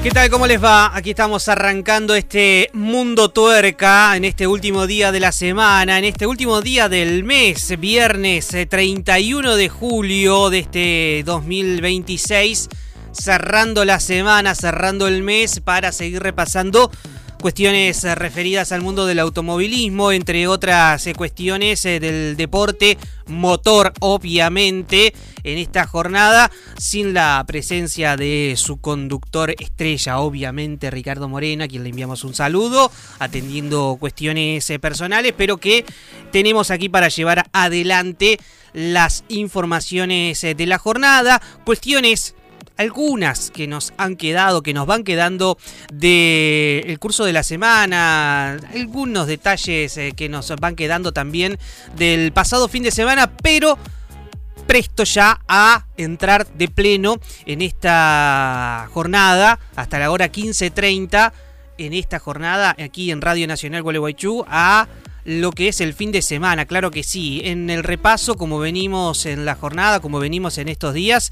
¿Qué tal? ¿Cómo les va? Aquí estamos arrancando este Mundo Tuerca en este último día de la semana, en este último día del mes, viernes 31 de julio de este 2026, cerrando la semana, cerrando el mes para seguir repasando cuestiones referidas al mundo del automovilismo, entre otras cuestiones del deporte motor, obviamente, en esta jornada, sin la presencia de su conductor estrella, obviamente, Ricardo Moreno, a quien le enviamos un saludo, atendiendo cuestiones personales, pero que tenemos aquí para llevar adelante las informaciones de la jornada, cuestiones algunas que nos han quedado, que nos van quedando del curso de la semana, algunos detalles que nos van quedando también del pasado fin de semana, pero presto ya a entrar de pleno en esta jornada, hasta la hora 15:30, en esta jornada aquí en Radio Nacional Gualeguaychú, a lo que es el fin de semana. Claro que sí, en el repaso, como venimos en la jornada, como venimos en estos días,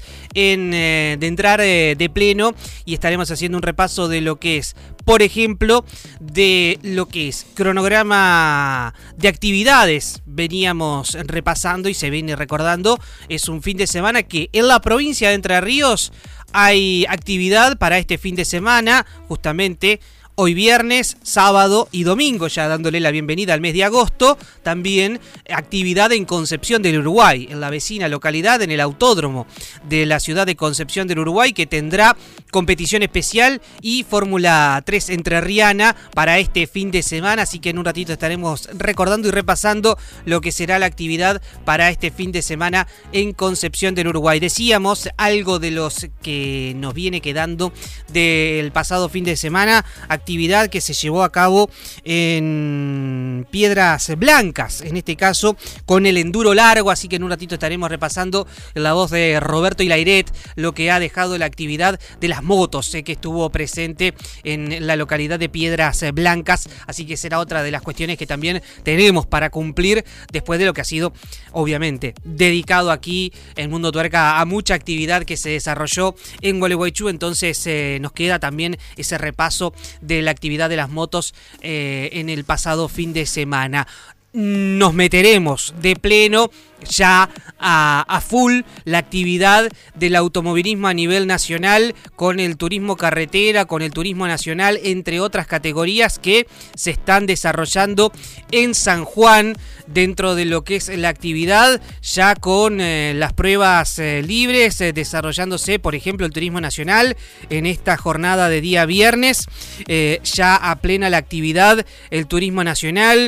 de entrar de pleno, y estaremos haciendo un repaso de lo que es, por ejemplo, de lo que es cronograma de actividades. Veníamos repasando y se viene recordando, es un fin de semana que en la provincia de Entre Ríos hay actividad para este fin de semana, justamente hoy viernes, sábado y domingo, ya dándole la bienvenida al mes de agosto. También actividad en Concepción del Uruguay, en la vecina localidad, en el autódromo de la ciudad de Concepción del Uruguay, que tendrá competición especial y Fórmula 3 entrerriana para este fin de semana. Así que en un ratito estaremos recordando y repasando lo que será la actividad para este fin de semana en Concepción del Uruguay. Decíamos algo de los que nos viene quedando del pasado fin de semana, actividad que se llevó a cabo en Piedras Blancas, en este caso con el enduro largo, así que en un ratito estaremos repasando en la voz de Roberto Ilairet lo que ha dejado la actividad de las motos, que estuvo presente en la localidad de Piedras Blancas, así que será otra de las cuestiones que también tenemos para cumplir después de lo que ha sido, obviamente, dedicado aquí en Mundo Tuerca a mucha actividad que se desarrolló en Gualeguaychú. Entonces nos queda también ese repaso de la actividad de las motos en el pasado fin de semana. Nos meteremos de pleno ya a full la actividad del automovilismo a nivel nacional, con el turismo carretera, con el turismo nacional, entre otras categorías que se están desarrollando en San Juan, dentro de lo que es la actividad, ya con las pruebas libres desarrollándose, por ejemplo, el turismo nacional en esta jornada de día viernes, ya a plena la actividad, el turismo nacional,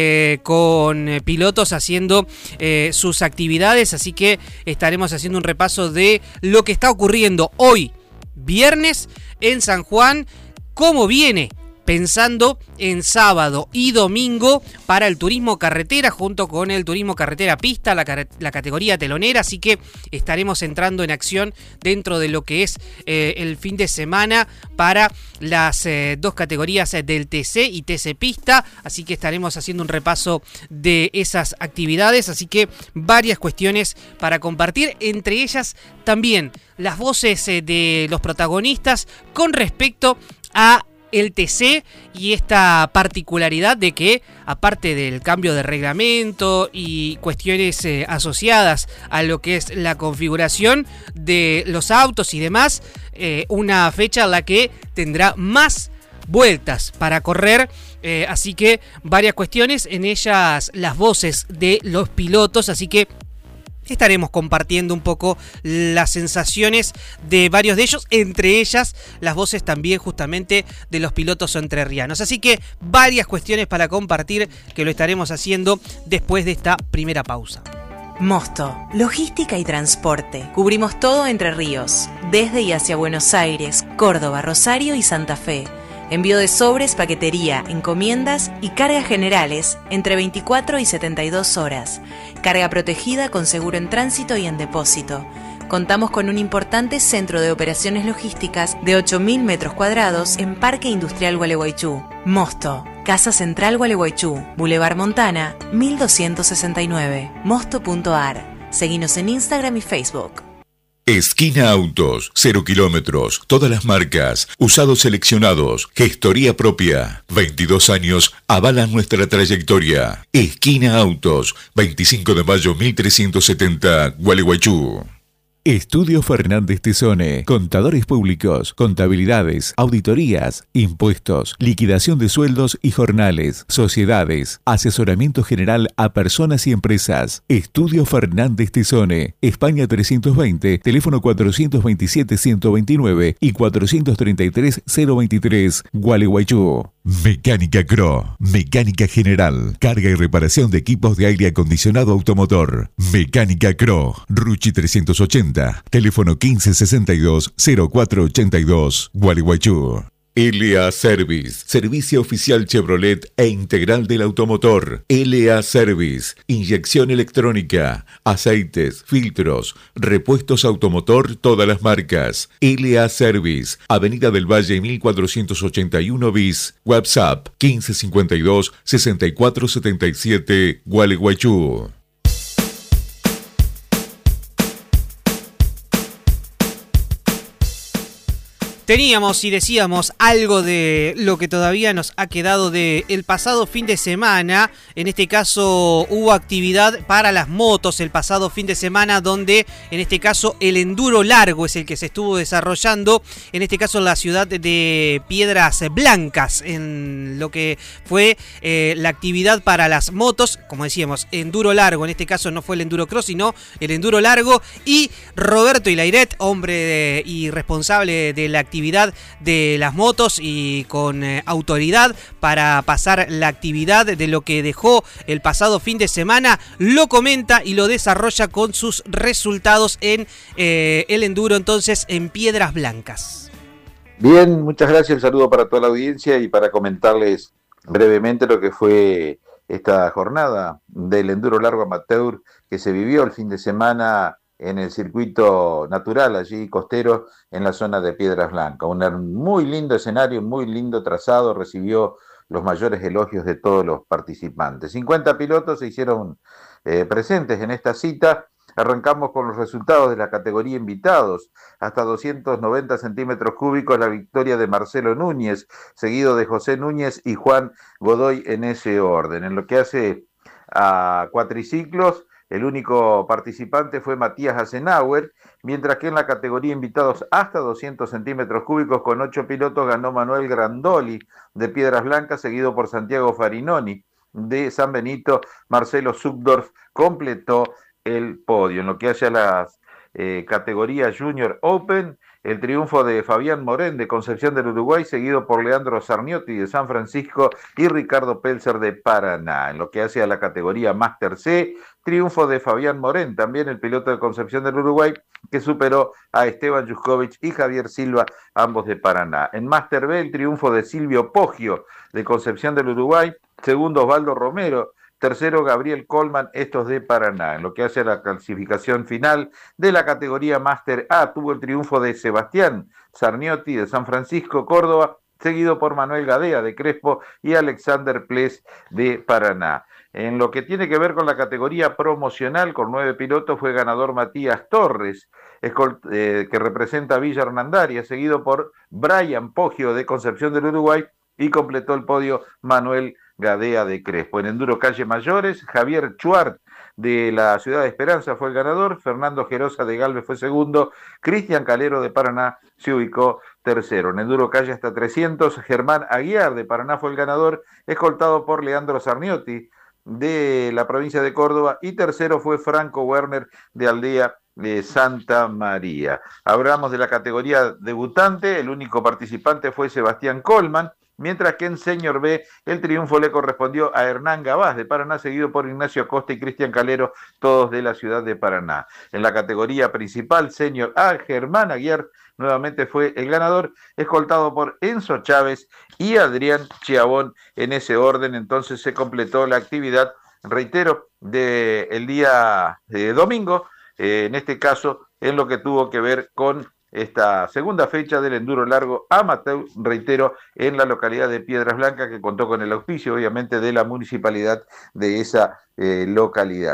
con pilotos haciendo sus actividades, así que estaremos haciendo un repaso de lo que está ocurriendo hoy, viernes, en San Juan, cómo viene pensando en sábado y domingo para el turismo carretera, junto con el turismo carretera pista, la categoría telonera, así que estaremos entrando en acción dentro de lo que es el fin de semana para las dos categorías del TC y TC pista, así que estaremos haciendo un repaso de esas actividades, así que varias cuestiones para compartir, entre ellas también las voces de los protagonistas con respecto a el TC y esta particularidad de que, aparte del cambio de reglamento y cuestiones asociadas a lo que es la configuración de los autos y demás, una fecha en la que tendrá más vueltas para correr, así que varias cuestiones, en ellas las voces de los pilotos, así que estaremos compartiendo un poco las sensaciones de varios de ellos, entre ellas las voces también justamente de los pilotos entrerrianos. Así que varias cuestiones para compartir, que lo estaremos haciendo después de esta primera pausa. Mosto, logística y transporte. Cubrimos todo Entre Ríos, desde y hacia Buenos Aires, Córdoba, Rosario y Santa Fe. Envío de sobres, paquetería, encomiendas y cargas generales entre 24 y 72 horas. Carga protegida con seguro en tránsito y en depósito. Contamos con un importante centro de operaciones logísticas de 8.000 metros cuadrados en Parque Industrial Gualeguaychú. Mosto, Casa Central Gualeguaychú, Boulevard Montana, 1269, mosto.ar. Seguinos en Instagram y Facebook. Esquina Autos, 0 kilómetros, todas las marcas, usados seleccionados, gestoría propia. 22 años avalan nuestra trayectoria. Esquina Autos, 25 de mayo 1370, Gualeguaychú. Estudio Fernández Tezone, contadores públicos, contabilidades, auditorías, impuestos, liquidación de sueldos y jornales, sociedades, asesoramiento general a personas y empresas. Estudio Fernández Tezone, España 320, teléfono 427-129 y 433-023, Gualeguaychú. Mecánica Cro, mecánica general, carga y reparación de equipos de aire acondicionado automotor. Mecánica Cro, Ruchi 380, teléfono 1562-0482, Gualeguaychú. LA Service, servicio oficial Chevrolet e integral del automotor. LA Service, inyección electrónica, aceites, filtros, repuestos automotor, todas las marcas. LA Service, Avenida del Valle 1481 bis, WhatsApp 1552-6477, Gualeguaychú. Teníamos y decíamos algo de lo que todavía nos ha quedado de el pasado fin de semana. En este caso hubo actividad para las motos el pasado fin de semana, donde en este caso el enduro largo es el que se estuvo desarrollando, en este caso en la ciudad de Piedras Blancas, en lo que fue la actividad para las motos, como decíamos, enduro largo. En este caso no fue el enduro cross, sino el enduro largo, y Roberto Ilairet, hombre y responsable de la actividad de las motos y con autoridad para pasar la actividad de lo que dejó el pasado fin de semana, lo comenta y lo desarrolla con sus resultados en el enduro entonces en Piedras Blancas. Bien, muchas gracias, un saludo para toda la audiencia y para comentarles brevemente lo que fue esta jornada del enduro largo amateur que se vivió el fin de semana en el circuito natural, allí costero, en la zona de Piedras Blancas. Un muy lindo escenario, muy lindo trazado, recibió los mayores elogios de todos los participantes. 50 pilotos se hicieron presentes en esta cita. Arrancamos con los resultados de la categoría invitados. Hasta 290 centímetros cúbicos la victoria de Marcelo Núñez, seguido de José Núñez y Juan Godoy en ese orden. En lo que hace a cuatriciclos, el único participante fue Matías Asenauer, mientras que en la categoría invitados hasta 200 centímetros cúbicos con 8 pilotos ganó Manuel Grandoli de Piedras Blancas, seguido por Santiago Farinoni de San Benito. Marcelo Subdorf completó el podio. En lo que hace a las categorías Junior Open, el triunfo de Fabián Morén de Concepción del Uruguay, seguido por Leandro Sarniotti de San Francisco y Ricardo Pelzer de Paraná. En lo que hace a la categoría Master C, triunfo de Fabián Morén, también el piloto de Concepción del Uruguay, que superó a Esteban Yuskovic y Javier Silva, ambos de Paraná. En Master B, el triunfo de Silvio Poggio de Concepción del Uruguay, segundo Osvaldo Romero, tercero Gabriel Colman, estos de Paraná. En lo que hace a la clasificación final de la categoría Master A, tuvo el triunfo de Sebastián Sarniotti de San Francisco, Córdoba, seguido por Manuel Gadea de Crespo y Alexander Ples de Paraná. En lo que tiene que ver con la categoría promocional, con 9 pilotos, fue ganador Matías Torres, que representa a Villa Hernandaria, seguido por Brian Poggio de Concepción del Uruguay, y completó el podio Manuel Gadea de Crespo. En enduro calle mayores, Javier Chuart de la Ciudad de Esperanza fue el ganador, Fernando Gerosa de Galvez fue segundo, Cristian Calero de Paraná se ubicó tercero. En enduro calle hasta 300, Germán Aguiar de Paraná fue el ganador, escoltado por Leandro Sarniotti de la provincia de Córdoba, y tercero fue Franco Werner de Aldea de Santa María. Hablamos de la categoría debutante, el único participante fue Sebastián Colman, mientras que en Senior B el triunfo le correspondió a Hernán Gabás de Paraná, seguido por Ignacio Acosta y Cristian Calero, todos de la ciudad de Paraná. En la categoría principal, Senior A, Germán Aguiar nuevamente fue el ganador, escoltado por Enzo Chávez y Adrián Chiabón. En ese orden, entonces, se completó la actividad, reitero, del día domingo, en este caso, en lo que tuvo que ver con esta segunda fecha del enduro largo amateur, reitero, en la localidad de Piedras Blancas, que contó con el auspicio, obviamente, de la municipalidad de esa localidad.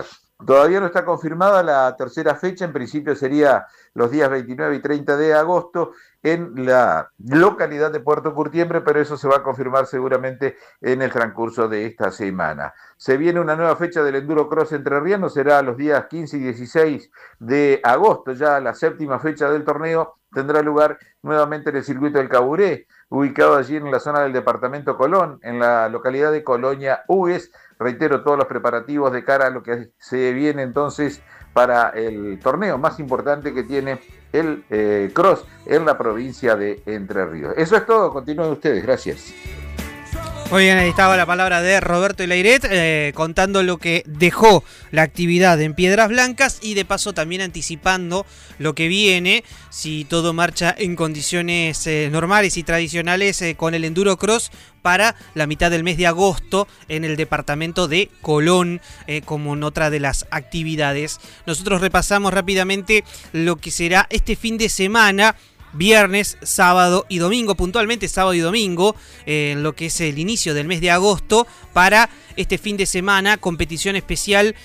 Todavía no está confirmada la tercera fecha, en principio sería los días 29 y 30 de agosto en la localidad de Puerto Curtiembre, pero eso se va a confirmar seguramente en el transcurso de esta semana. Se viene una nueva fecha del Enduro Cross entrerriano, será los días 15 y 16 de agosto, ya la séptima fecha del torneo tendrá lugar nuevamente en el circuito del Caburé, ubicado allí en la zona del departamento Colón, en la localidad de Colonia Hugues. Reitero, todos los preparativos de cara a lo que se viene entonces para el torneo más importante que tiene el Cross en la provincia de Entre Ríos. Eso es todo, continúen ustedes, gracias. Muy bien, ahí estaba la palabra de Roberto Leiret, contando lo que dejó la actividad en Piedras Blancas y de paso también anticipando lo que viene, si todo marcha en condiciones normales y tradicionales con el Enduro Cross para la mitad del mes de agosto en el departamento de Colón, como en otra de las actividades. Nosotros repasamos rápidamente lo que será este fin de semana, viernes, sábado y domingo, puntualmente sábado y domingo, en lo que es el inicio del mes de agosto, para este fin de semana, competición especial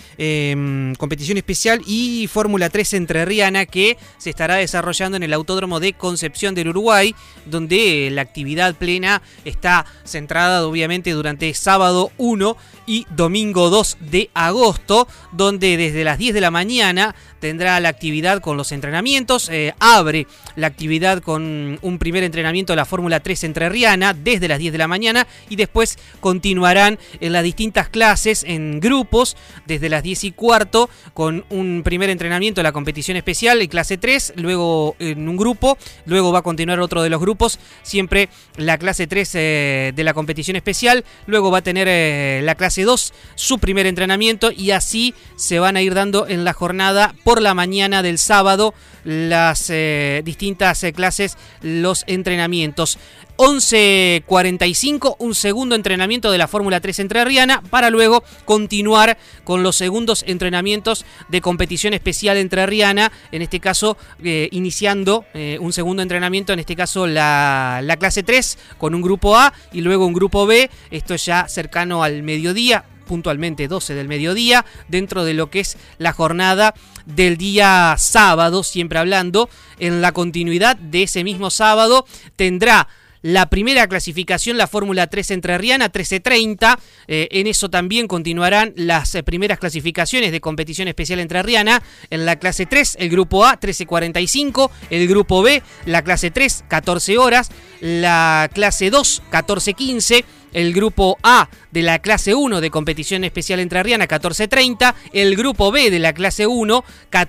y Fórmula 3 entrerriana que se estará desarrollando en el Autódromo de Concepción del Uruguay, donde la actividad plena está centrada obviamente durante sábado 1 y domingo 2 de agosto, donde desde las 10 de la mañana tendrá la actividad con los entrenamientos, abre la actividad con un primer entrenamiento de la Fórmula 3 entrerriana desde las 10 de la mañana y después continuarán en las distintas clases en grupos desde las 10 y cuarto con un primer entrenamiento de la competición especial en clase 3, luego en un grupo, luego va a continuar otro de los grupos, siempre la clase 3 de la competición especial, luego va a tener la clase 2 su primer entrenamiento y así se van a ir dando en la jornada por la mañana del sábado las distintas clases, los entrenamientos. 11:45, un segundo entrenamiento de la Fórmula 3 entrerriana para luego continuar con los segundos entrenamientos de competición especial entrerriana, en este caso iniciando un segundo entrenamiento, en este caso la clase 3 con un grupo A y luego un grupo B, esto ya cercano al mediodía, puntualmente 12 del mediodía, dentro de lo que es la jornada del día sábado, siempre hablando, en la continuidad de ese mismo sábado tendrá la primera clasificación, la Fórmula 3 entrerriana, 13:30. En eso también continuarán las primeras clasificaciones de competición especial entrerriana. En la clase 3, el grupo A, 13:45. El grupo B, la clase 3, 14 horas. La clase 2, 14:15. El grupo A de la clase 1 de competición especial entrerriana, 14:30. El grupo B de la clase 1,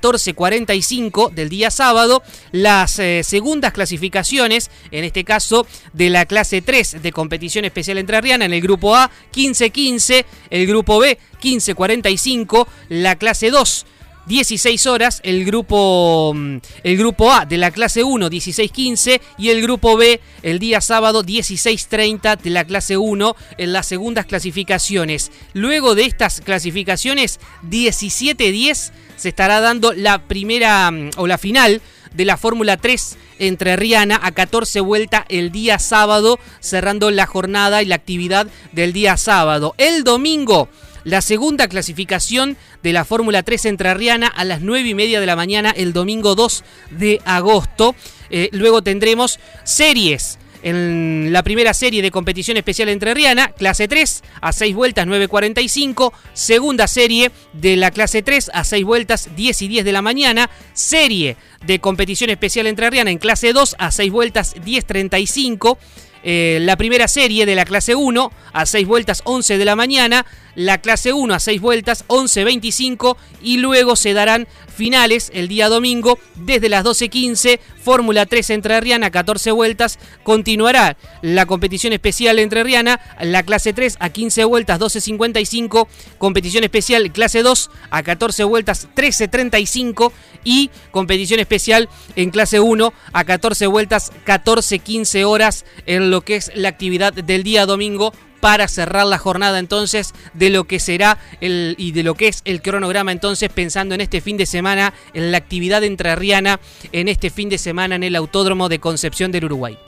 14:45 del día sábado. Las segundas clasificaciones, en este caso de la clase 3 de competición especial entrerriana, en el grupo A, 15:15. El grupo B, 15:45. La clase 2, 16 horas, el grupo A de la clase 1, 16:15, y el grupo B el día sábado, 16:30 de la clase 1 en las segundas clasificaciones. Luego de estas clasificaciones, 17:10 se estará dando la primera o la final de la Fórmula 3 entrerriana a 14 vueltas el día sábado, cerrando la jornada y la actividad del día sábado. El domingo, la segunda clasificación de la Fórmula 3 entrerriana a las 9:30 de la mañana el domingo 2 de agosto. Luego tendremos series. En la primera serie de competición especial entrerriana, clase 3 a 6 vueltas, 9:45. Segunda serie de la clase 3 a 6 vueltas, 10 y 10 de la mañana. Serie de competición especial entrerriana en clase 2 a 6 vueltas, 10:35. La primera serie de la clase 1 a 6 vueltas, 11 de la mañana. La clase 1 a 6 vueltas, 11:25. Y luego se darán finales el día domingo desde las 12:15. Fórmula 3 entrerriana, 14 vueltas. Continuará la competición especial entrerriana, la clase 3 a 15 vueltas, 12:55. Competición especial clase 2 a 14 vueltas, 13:35. Y competición especial en clase 1 a 14 vueltas, 14:15 horas en lo que es la actividad del día domingo, para cerrar la jornada entonces de lo que será y de lo que es el cronograma, entonces pensando en este fin de semana, en la actividad entrerriana, en este fin de semana en el Autódromo de Concepción del Uruguay.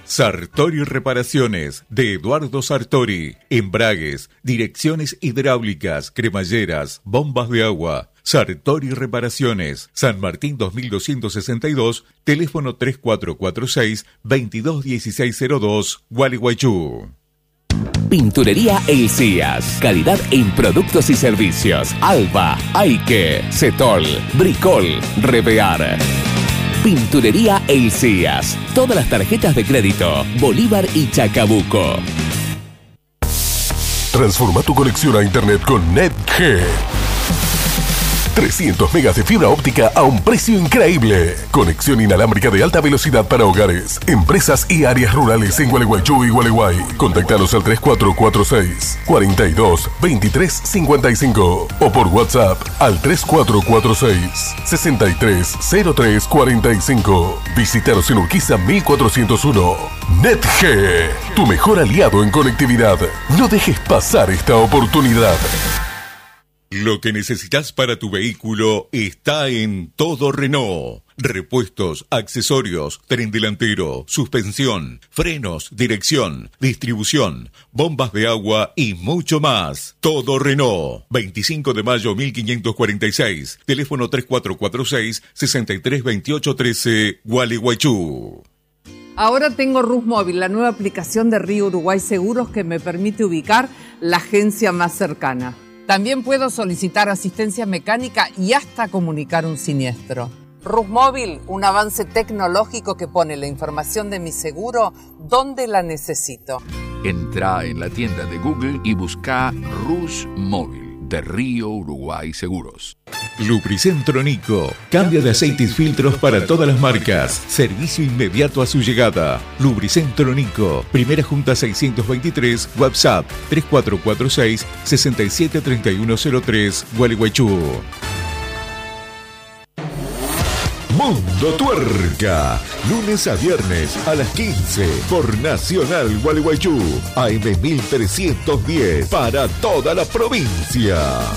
Sartori Reparaciones, de Eduardo Sartori. Embragues, direcciones hidráulicas, cremalleras, bombas de agua. Sartori Reparaciones, San Martín 2262, teléfono 3446-221602, Gualeguaychú. Pinturería El Cías. Calidad en productos y servicios. Alba, Aike, Cetol, Bricol, Revear. Pinturería El Cías. Todas las tarjetas de crédito, Bolívar y Chacabuco. Transforma tu conexión a internet con NetG. 300 megas de fibra óptica a un precio increíble. Conexión inalámbrica de alta velocidad para hogares, empresas y áreas rurales en Gualeguaychú y Gualeguay. Contactanos al 3446-422355 o por WhatsApp al 3446-630345. Visítanos en Urquiza 1401. NetG, tu mejor aliado en conectividad. No dejes pasar esta oportunidad. Lo que necesitas para tu vehículo está en Todo Renault. Repuestos, accesorios, tren delantero, suspensión, frenos, dirección, distribución, bombas de agua y mucho más. Todo Renault. 25 de mayo 1546. Teléfono 3446-632813, Gualeguaychú. Ahora tengo Rus Móvil, la nueva aplicación de Río Uruguay Seguros que me permite ubicar la agencia más cercana. También puedo solicitar asistencia mecánica y hasta comunicar un siniestro. Rus Móvil, un avance tecnológico que pone la información de mi seguro donde la necesito. Entra en la tienda de Google y busca Rus Móvil de Río Uruguay Seguros. Lubricentro Nico. Cambio de aceites y filtros para todas las marcas. Servicio inmediato a su llegada. Lubricentro Nico. Primera Junta 623. WhatsApp 3446-673103. Gualeguaychú. Mundo Tuerca, lunes a viernes a las 15 por Nacional Gualeguaychú, AM 1310 para toda la provincia.